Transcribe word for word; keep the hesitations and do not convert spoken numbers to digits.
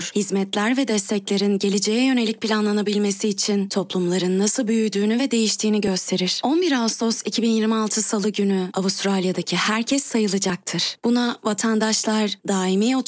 oluşturur. Hizmetler ve desteklerin geleceğe yönelik planlanabilmesi için toplumların nasıl büyüdüğünü ve değiştiğini gösterir. on bir Ağustos iki bin yirmi altı Salı günü Avustralya'daki herkes sayılacaktır. Buna vatandaşlar daimi